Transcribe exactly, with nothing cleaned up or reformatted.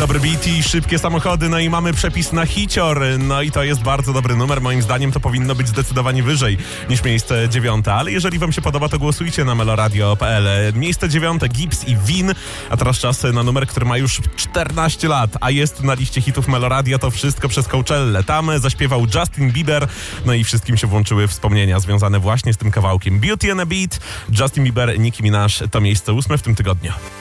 Dobry beat i szybkie samochody, no i mamy przepis na hicior, no i to jest bardzo dobry numer, moim zdaniem to powinno być zdecydowanie wyżej niż miejsce dziewiąte, ale jeżeli wam się podoba, to głosujcie na meloradio kropka p l. Miejsce dziewiąte Gibbs i Win, a teraz czas na numer, który ma już czternaście lat, a jest na liście hitów Meloradia, to wszystko przez Coachellę. Tam zaśpiewał Justin Bieber, no i wszystkim się włączyły wspomnienia związane właśnie z tym kawałkiem. Beauty and a Beat, Justin Bieber, Nicki Minaj, to miejsce ósme w tym tygodniu.